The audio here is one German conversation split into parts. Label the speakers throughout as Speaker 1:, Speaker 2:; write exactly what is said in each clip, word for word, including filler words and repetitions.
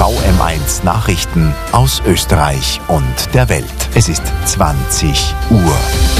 Speaker 1: V M eins Nachrichten aus Österreich und der Welt. Es ist zwanzig Uhr.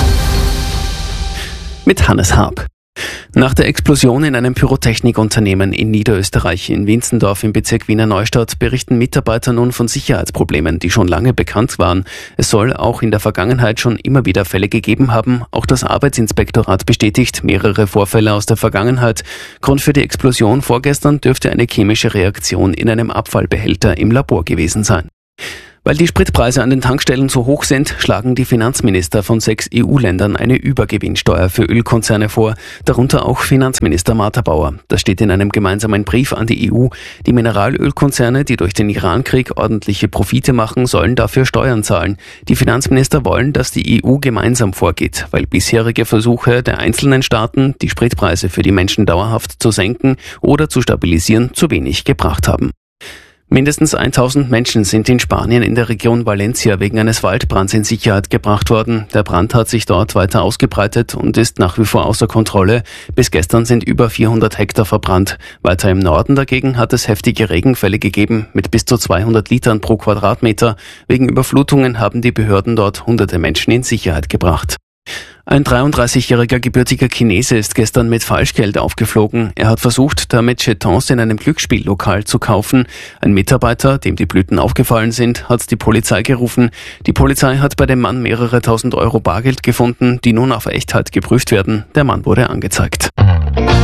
Speaker 2: Mit Hannes Haab. Nach der Explosion in einem Pyrotechnikunternehmen in Niederösterreich in Winzendorf im Bezirk Wiener Neustadt berichten Mitarbeiter nun von Sicherheitsproblemen, die schon lange bekannt waren. Es soll auch in der Vergangenheit schon immer wieder Fälle gegeben haben. Auch das Arbeitsinspektorat bestätigt mehrere Vorfälle aus der Vergangenheit. Grund für die Explosion vorgestern dürfte eine chemische Reaktion in einem Abfallbehälter im Labor gewesen sein. Weil die Spritpreise an den Tankstellen so hoch sind, schlagen die Finanzminister von sechs E U-Ländern eine Übergewinnsteuer für Ölkonzerne vor, darunter auch Finanzminister Martha Bauer. Das steht in einem gemeinsamen Brief an die E U. Die Mineralölkonzerne, die durch den Irankrieg ordentliche Profite machen, sollen dafür Steuern zahlen. Die Finanzminister wollen, dass die E U gemeinsam vorgeht, weil bisherige Versuche der einzelnen Staaten, die Spritpreise für die Menschen dauerhaft zu senken oder zu stabilisieren, zu wenig gebracht haben. Mindestens tausend Menschen sind in Spanien in der Region Valencia wegen eines Waldbrands in Sicherheit gebracht worden. Der Brand hat sich dort weiter ausgebreitet und ist nach wie vor außer Kontrolle. Bis gestern sind über vierhundert Hektar verbrannt. Weiter im Norden dagegen hat es heftige Regenfälle gegeben mit bis zu zweihundert Litern pro Quadratmeter. Wegen Überflutungen haben die Behörden dort hunderte Menschen in Sicherheit gebracht. Ein dreiunddreißigjähriger gebürtiger Chinese ist gestern mit Falschgeld aufgeflogen. Er hat versucht, damit Jetons in einem Glücksspiellokal zu kaufen. Ein Mitarbeiter, dem die Blüten aufgefallen sind, hat die Polizei gerufen. Die Polizei hat bei dem Mann mehrere tausend Euro Bargeld gefunden, die nun auf Echtheit geprüft werden. Der Mann wurde angezeigt.